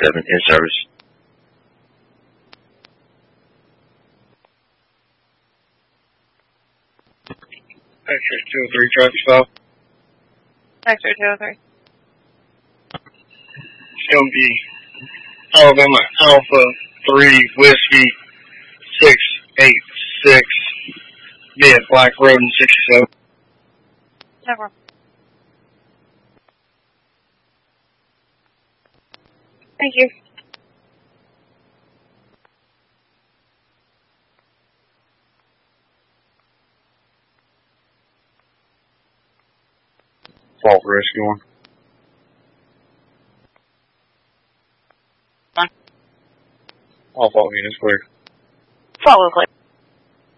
7 in service. X-ray 203, traffic stop. X-ray 203. It's going to be Alabama Alpha 3 Whiskey 686. Be at Black Road in 67. No problem. Thank you. Fault rescue one. All fault units clear. Follow clear.